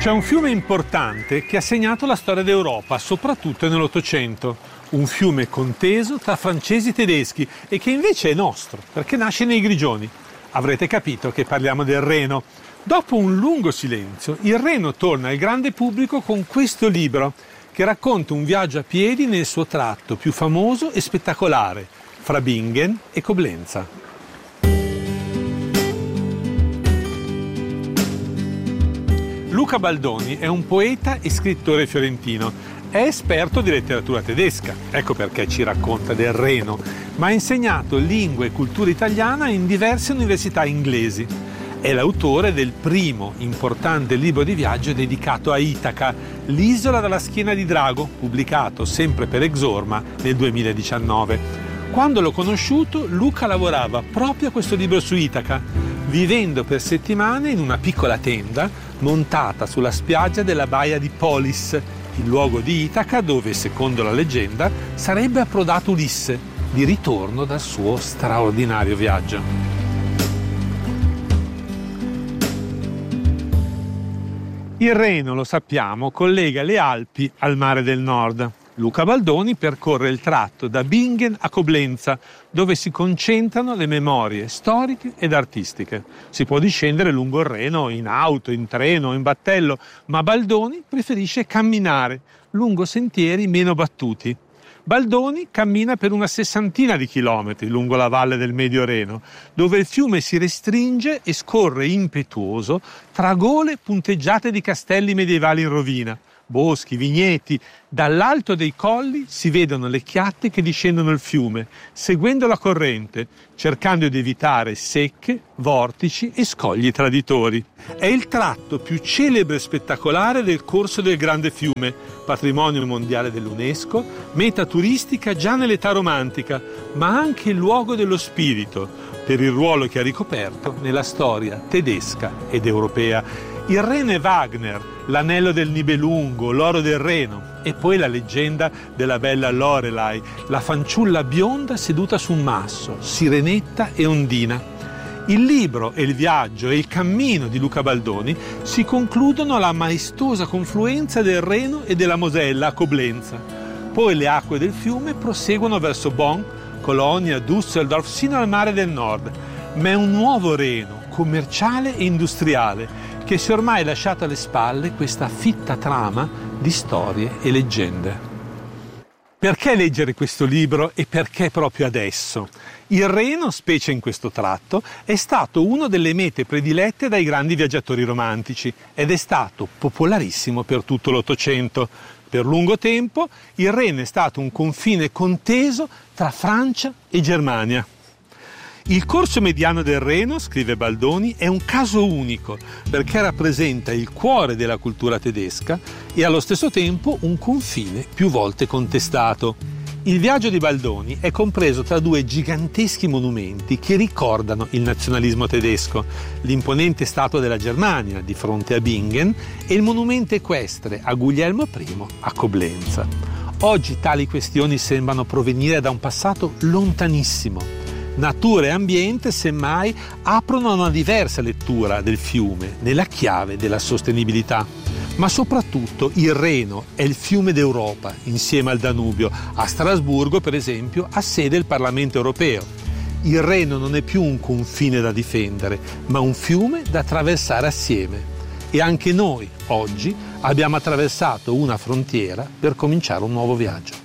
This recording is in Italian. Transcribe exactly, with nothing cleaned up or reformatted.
C'è un fiume importante che ha segnato la storia d'Europa, soprattutto nell'Ottocento. Un fiume conteso tra francesi e tedeschi e che invece è nostro, perché nasce nei Grigioni. Avrete capito che parliamo del Reno. Dopo un lungo silenzio, il Reno torna al grande pubblico con questo libro, che racconta un viaggio a piedi nel suo tratto più famoso e spettacolare, fra Bingen e Coblenza. Luca Baldoni è un poeta e scrittore fiorentino. È esperto di letteratura tedesca, ecco perché ci racconta del Reno, ma ha insegnato lingua e cultura italiana in diverse università inglesi. È l'autore del primo importante libro di viaggio dedicato a Itaca, l'isola dalla schiena di drago, pubblicato sempre per Exorma nel duemiladiciannove. Quando l'ho conosciuto, Luca lavorava proprio a questo libro su Itaca, vivendo per settimane in una piccola tenda montata sulla spiaggia della baia di Polis, il luogo di Itaca dove, secondo la leggenda, sarebbe approdato Ulisse, di ritorno dal suo straordinario viaggio. Il Reno, lo sappiamo, collega le Alpi al mare del Nord. Luca Baldoni percorre il tratto da Bingen a Coblenza, dove si concentrano le memorie storiche ed artistiche. Si può discendere lungo il Reno in auto, in treno, in battello, ma Baldoni preferisce camminare lungo sentieri meno battuti. Baldoni cammina per una sessantina di chilometri lungo la valle del Medio Reno, dove il fiume si restringe e scorre impetuoso tra gole punteggiate di castelli medievali in rovina, boschi, vigneti. Dall'alto dei colli si vedono le chiatte che discendono il fiume, seguendo la corrente, cercando di evitare secche, vortici e scogli traditori. È il tratto più celebre e spettacolare del corso del Grande Fiume, patrimonio mondiale dell'UNESCO, meta turistica già nell'età romantica, ma anche il luogo dello spirito, per il ruolo che ha ricoperto nella storia tedesca ed europea. Il Reno e Wagner, l'anello del Nibelungo, l'oro del Reno e poi la leggenda della bella Lorelei, la fanciulla bionda seduta su un masso, Sirenetta e Ondina. Il libro e il viaggio e il cammino di Luca Baldoni si concludono alla maestosa confluenza del Reno e della Mosella a Coblenza. Poi le acque del fiume proseguono verso Bonn, Colonia, Düsseldorf, sino al mare del Nord. Ma è un nuovo Reno, commerciale e industriale, che si è ormai lasciato alle spalle questa fitta trama di storie e leggende. Perché leggere questo libro e perché proprio adesso? Il Reno, specie in questo tratto, è stato una delle mete predilette dai grandi viaggiatori romantici ed è stato popolarissimo per tutto l'Ottocento. Per lungo tempo il Reno è stato un confine conteso tra Francia e Germania. Il corso mediano del Reno, scrive Baldoni, è un caso unico perché rappresenta il cuore della cultura tedesca e allo stesso tempo un confine più volte contestato. Il viaggio di Baldoni è compreso tra due giganteschi monumenti che ricordano il nazionalismo tedesco, l'imponente statua della Germania di fronte a Bingen e il monumento equestre a Guglielmo primo a Coblenza. Oggi tali questioni sembrano provenire da un passato lontanissimo. Natura e ambiente, semmai, aprono a una diversa lettura del fiume, nella chiave della sostenibilità. Ma soprattutto il Reno è il fiume d'Europa, insieme al Danubio. A Strasburgo, per esempio, ha sede il Parlamento europeo. Il Reno non è più un confine da difendere, ma un fiume da attraversare assieme. E anche noi, oggi, abbiamo attraversato una frontiera per cominciare un nuovo viaggio.